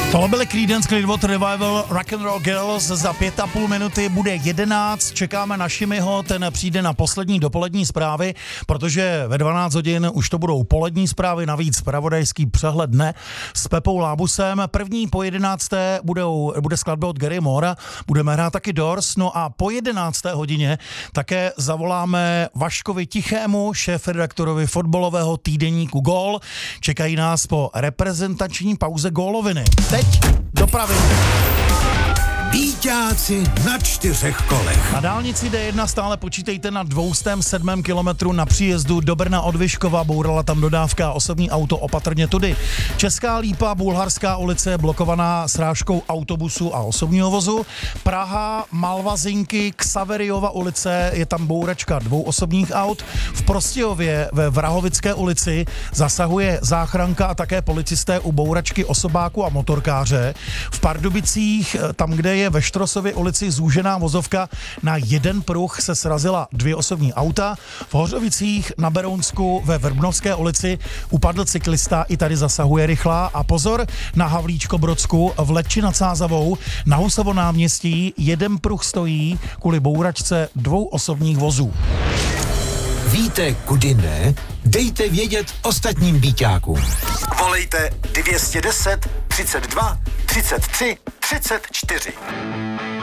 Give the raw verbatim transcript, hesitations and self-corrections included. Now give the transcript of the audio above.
Tohle byly Creedence Clearwater Revival, Rock and Roll Girls, za pět a půl minuty bude jedenáct, čekáme na Šimiho, ten přijde na poslední dopolední zprávy, protože ve dvanáct hodin už to budou polední zprávy, navíc zpravodajský přehled dne s Pepou Lábusem. První po jedenácté budou, bude skladba od Gary Moora, budeme hrát taky Doors, no a po jedenácté hodině také zavoláme Vaškovi Tichému, šéfredaktorovi fotbalového týdeníku Gól. Čekají nás po reprezentační pauze góloviny. Teď dopravy. Víťáci na čtyřech kolech. Na dálnici D jedna stále počítejte na dvě stě sedm kilometrů na příjezdu do Brna od Vyškova, bourala tam dodávka, osobní auto opatrně tudy. Česká Lípa, Bulharská ulice je blokovaná srážkou autobusu a osobního vozu. Praha, Malvazinky, Xaveriova ulice, je tam bouračka dvou osobních aut. V Prostějově ve Vrahovické ulici zasahuje záchranka a také policisté u bouračky osobáku a motorkáře. V Pardubicích, tam, kde je ve Štrosově ulici zúžená vozovka, na jeden pruh se srazila dvě osobní auta. V Hořovicích na Berounsku ve Vrbnovské ulici upadl cyklista, i tady zasahuje rychlá. A pozor na Havlíčko-Brodsku v Letči nad Sázavou na Husovo náměstí jeden pruh stojí kvůli bouračce dvou osobních vozů. Víte, kudy ne? Dejte vědět ostatním víťákům. Volejte dvě stě deset, třicet dva, třicet tři, třicet čtyři.